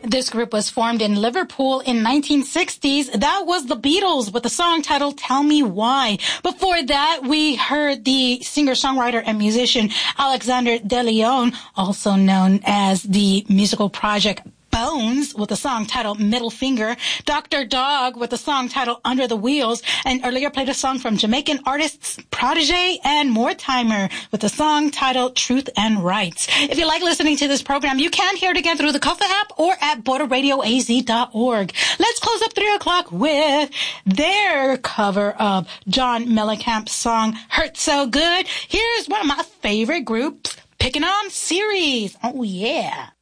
This group was formed in Liverpool in 1960s. That was the Beatles with the song titled Tell Me Why. Before that, we heard the singer-songwriter and musician Alexander De Leon, also known as the musical project Bones, with the song titled Middle Finger, Dr. Dog with the song titled Under the Wheels, and earlier played a song from Jamaican artists Prodigy and Mortimer with the song titled Truth and Rights. If you like listening to this program, you can hear it again through the Cufa app or at borderradioaz.org. Let's close up 3 o'clock with their cover of John Mellencamp's song Hurt So Good. Here's one of my favorite groups, Picking On Series. Oh, yeah.